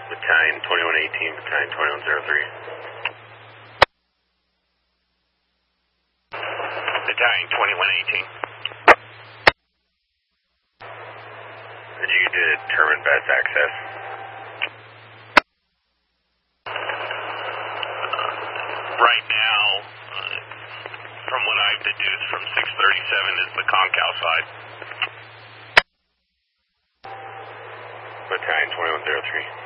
Battalion 2118, Battalion 2103. Battalion 2118. Did you determine best access? Right now, from what I've deduced from 637 is the Concal side. Battalion 2103.